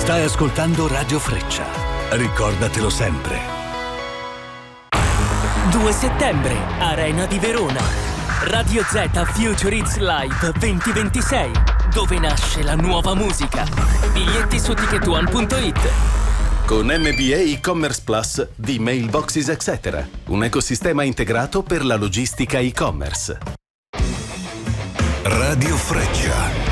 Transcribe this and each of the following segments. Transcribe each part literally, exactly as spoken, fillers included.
Stai ascoltando Radio Freccia. Ricordatelo sempre. due settembre, Arena di Verona. Radio Z Future Hits Live duemilaventisei, dove nasce la nuova musica. Biglietti su ticket one punto it. Con M B A e-commerce Plus di Mailboxes et cetera. Un ecosistema integrato per la logistica e-commerce. Radio Freccia.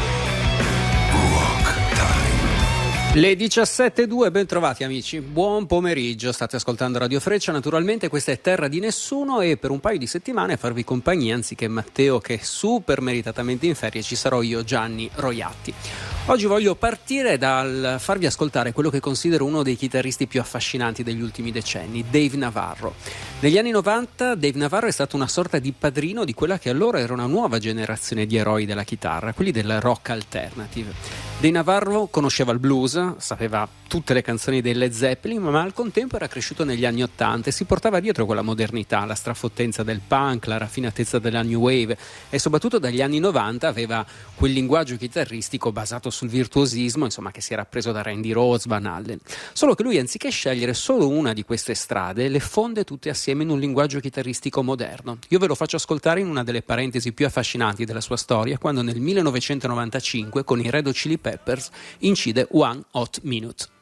Le diciassette e due, ben trovati amici, buon pomeriggio, state ascoltando Radio Freccia, naturalmente questa è Terra di Nessuno e per un paio di settimane a farvi compagnia, anziché Matteo che è super meritatamente in ferie, ci sarò io, Gianni Roiatti. Oggi voglio partire dal farvi ascoltare quello che considero uno dei chitarristi più affascinanti degli ultimi decenni, Dave Navarro. Negli anni novanta Dave Navarro è stato una sorta di padrino di quella che allora era una nuova generazione di eroi della chitarra, quelli del rock alternative. Dave Navarro conosceva il blues, sapeva tutte le canzoni dei Led Zeppelin, ma al contempo era cresciuto negli anni ottanta e si portava dietro quella modernità, la strafottenza del punk, la raffinatezza della new wave e soprattutto dagli anni novanta aveva quel linguaggio chitarristico basato sul virtuosismo, insomma, che si era preso da Randy Rhoads, Van Halen. Solo che lui, anziché scegliere solo una di queste strade, le fonde tutte assieme in un linguaggio chitarristico moderno. Io ve lo faccio ascoltare in una delle parentesi più affascinanti della sua storia, quando nel millenovecentonovantacinque con i Red Hot Chili Peppers incide One Hot Minute.